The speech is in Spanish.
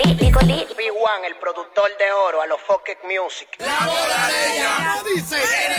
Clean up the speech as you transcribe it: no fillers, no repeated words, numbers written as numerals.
P1, el productor de oro, a los Focus Music. La bola de ella dice.